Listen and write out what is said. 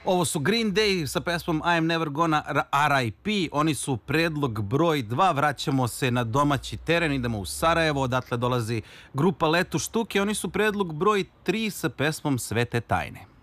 Ovo su Green Day sa pesmom I'm Never Gonna R.I.P. Oni su predlog broj 2. Vraćamo se na domaći teren, idemo u Sarajevo, odatle dolazi grupa Letu štuke. Oni su predlog broj 3 sa pesmom Svete tajne.